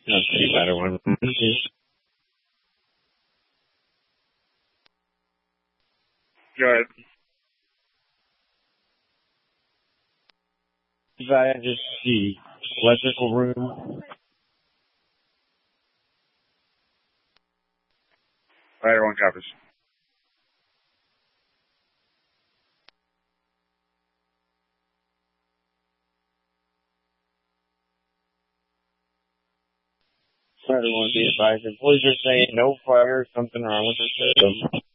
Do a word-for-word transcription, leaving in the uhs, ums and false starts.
Not see better one. Go ahead. I just see electrical room. Rider one covers. Rider one be advised. Employees are saying no fire, something wrong with the system.